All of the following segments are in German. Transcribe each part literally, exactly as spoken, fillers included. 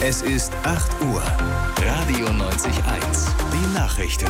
Es ist acht Uhr. Radio neunzig eins. Die Nachrichten.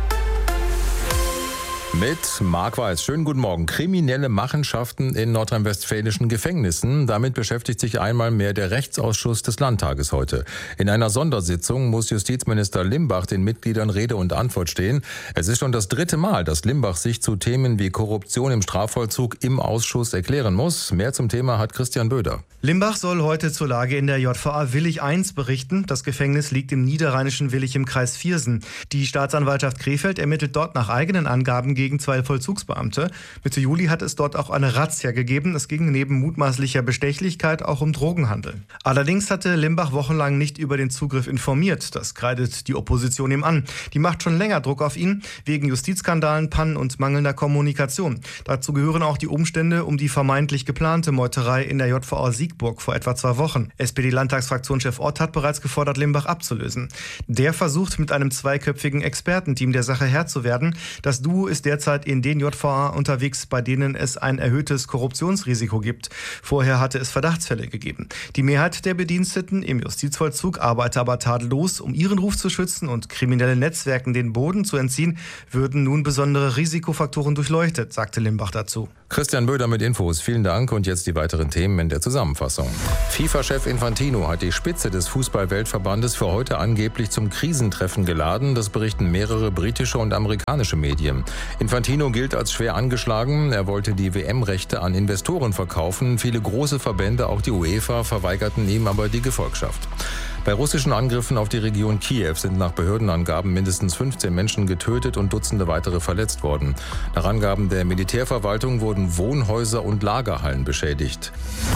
Mit Marc Weiß. Schönen guten Morgen. Kriminelle Machenschaften in nordrhein-westfälischen Gefängnissen. Damit beschäftigt sich einmal mehr der Rechtsausschuss des Landtages heute. In einer Sondersitzung muss Justizminister Limbach den Mitgliedern Rede und Antwort stehen. Es ist schon das dritte Mal, dass Limbach sich zu Themen wie Korruption im Strafvollzug im Ausschuss erklären muss. Mehr zum Thema hat Christian Böder. Limbach soll heute zur Lage in der J V A Willich eins berichten. Das Gefängnis liegt im niederrheinischen Willich im Kreis Viersen. Die Staatsanwaltschaft Krefeld ermittelt dort nach eigenen Angaben gegen zwei Vollzugsbeamte. Mitte Juli hat es dort auch eine Razzia gegeben. Es ging neben mutmaßlicher Bestechlichkeit auch um Drogenhandel. Allerdings hatte Limbach wochenlang nicht über den Zugriff informiert. Das kreidet die Opposition ihm an. Die macht schon länger Druck auf ihn, wegen Justizskandalen, Pannen und mangelnder Kommunikation. Dazu gehören auch die Umstände um die vermeintlich geplante Meuterei in der J V A Siegburg vor etwa zwei Wochen. S P D-Landtagsfraktionschef Ott hat bereits gefordert, Limbach abzulösen. Der versucht mit einem zweiköpfigen Expertenteam der Sache Herr zu werden. Das Duo ist derzeit in den J V A unterwegs, bei denen es ein erhöhtes Korruptionsrisiko gibt. Vorher hatte es Verdachtsfälle gegeben. Die Mehrheit der Bediensteten im Justizvollzug arbeite aber tadellos. Um ihren Ruf zu schützen und kriminellen Netzwerken den Boden zu entziehen, würden nun besondere Risikofaktoren durchleuchtet, sagte Limbach dazu. Christian Böder mit Infos. Vielen Dank und jetzt die weiteren Themen in der Zusammenfassung. FIFA-Chef Infantino hat die Spitze des Fußball-Weltverbandes für heute angeblich zum Krisentreffen geladen. Das berichten mehrere britische und amerikanische Medien. Infantino gilt als schwer angeschlagen. Er wollte die W M-Rechte an Investoren verkaufen. Viele große Verbände, auch die UEFA, verweigerten ihm aber die Gefolgschaft. Bei russischen Angriffen auf die Region Kiew sind nach Behördenangaben mindestens fünfzehn Menschen getötet und Dutzende weitere verletzt worden. Nach Angaben der Militärverwaltung wurden Wohnhäuser und Lagerhallen beschädigt.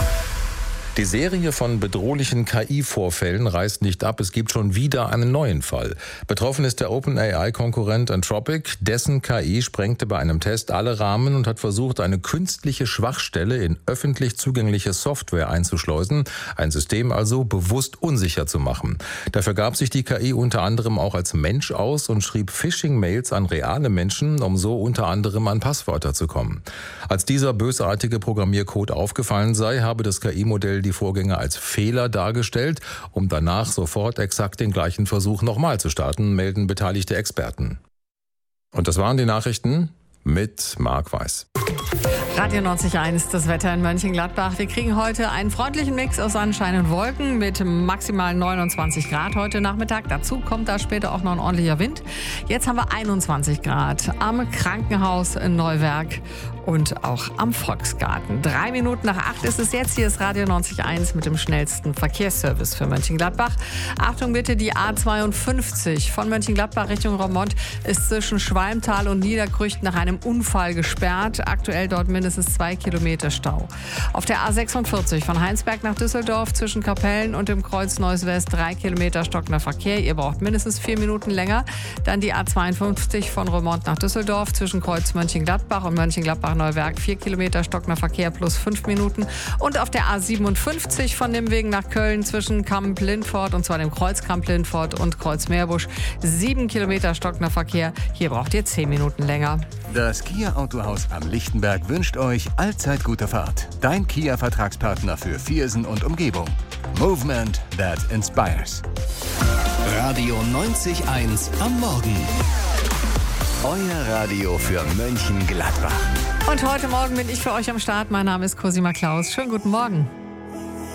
Die Serie von bedrohlichen K I-Vorfällen reißt nicht ab. Es gibt schon wieder einen neuen Fall. Betroffen ist der OpenAI-Konkurrent Anthropic. Dessen K I sprengte bei einem Test alle Rahmen und hat versucht, eine künstliche Schwachstelle in öffentlich zugängliche Software einzuschleusen. Ein System also bewusst unsicher zu machen. Dafür gab sich die K I unter anderem auch als Mensch aus und schrieb Phishing-Mails an reale Menschen, um so unter anderem an Passwörter zu kommen. Als dieser bösartige Programmiercode aufgefallen sei, habe das K I-Modell die Vorgänge als Fehler dargestellt, um danach sofort exakt den gleichen Versuch nochmal zu starten, melden beteiligte Experten. Und das waren die Nachrichten mit Marc Weiß. Radio neunzig eins, das Wetter in Mönchengladbach. Wir kriegen heute einen freundlichen Mix aus Sonnenschein und Wolken mit maximal neunundzwanzig Grad heute Nachmittag. Dazu kommt da später auch noch ein ordentlicher Wind. Jetzt haben wir einundzwanzig Grad am Krankenhaus in Neuwerk und auch am Volksgarten. Drei Minuten nach acht ist es jetzt. Hier ist Radio neunzig eins mit dem schnellsten Verkehrsservice für Mönchengladbach. Achtung bitte, die A zweiundfünfzig von Mönchengladbach Richtung Roermond ist zwischen Schwalmtal und Niederkrücht nach einem Unfall gesperrt. Aktuell dort mindestens zwei Kilometer Stau. Auf der A sechsundvierzig von Heinsberg nach Düsseldorf zwischen Kapellen und dem Kreuz Neuss West drei Kilometer stockender Verkehr. Ihr braucht mindestens vier Minuten länger. Dann die A zweiundfünfzig von Roermond nach Düsseldorf zwischen Kreuz Mönchengladbach und Mönchengladbach Neuwerk vier Kilometer stockender Verkehr plus fünf Minuten. Und auf der A siebenundfünfzig von Nimwegen nach Köln zwischen Kamp-Lindfort und zwar dem Kreuz Kamp-Lindfort und Kreuz Meerbusch sieben Kilometer stockender Verkehr. Hier braucht ihr zehn Minuten länger. Das Kia Autohaus am Lichtenberg wünscht euch allzeit gute Fahrt. Dein Kia-Vertragspartner für Viersen und Umgebung. Movement that inspires. Radio neunzig eins am Morgen. Euer Radio für Mönchengladbach. Und heute Morgen bin ich für euch am Start. Mein Name ist Cosima Klaus. Schönen guten Morgen.